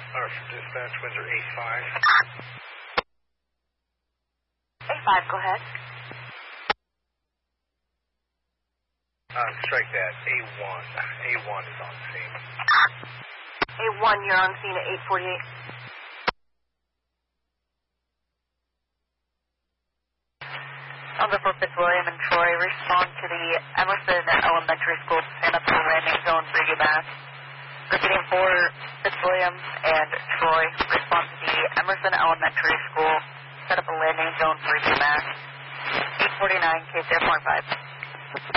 Dispatch, Windsor 85. 85, go ahead. Strike that. A1. A1 is on scene. A1, you're on scene at 848. On the Fitzwilliam and Troy, respond to the Emerson Elementary School, stand up to the landing zone for UMass. Repeating for Fitzwilliam and Troy, respond to the Emerson Elementary School, set up a landing zone for UMass. 849, case Air 5.